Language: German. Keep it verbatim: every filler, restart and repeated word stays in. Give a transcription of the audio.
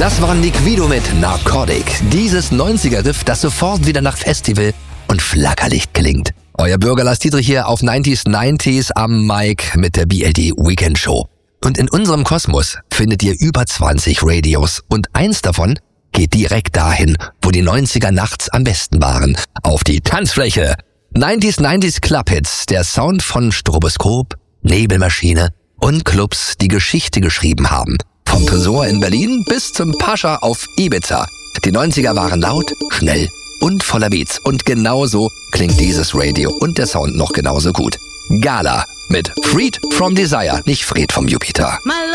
Das war Nick Vido mit Narcotic. Dieses neunziger-Riff, das sofort wieder nach Festival und Flackerlicht klingt. Euer Bürger Lars Dietrich hier auf neunzig neunzig am Mic mit der B L D Weekend Show. Und in unserem Kosmos findet ihr über zwanzig Radios und eins davon geht direkt dahin, wo die neunziger nachts am besten waren. Auf die Tanzfläche. neunzig neunzig Club Hits, der Sound von Stroboskop, Nebelmaschine und Clubs, die Geschichte geschrieben haben. Vom Tresor in Berlin bis zum Pascha auf Ibiza. Die neunziger waren laut, schnell und voller Beats. Und genauso klingt dieses Radio und der Sound noch genauso gut. Gala mit Freed from Desire, nicht Fred vom Jupiter.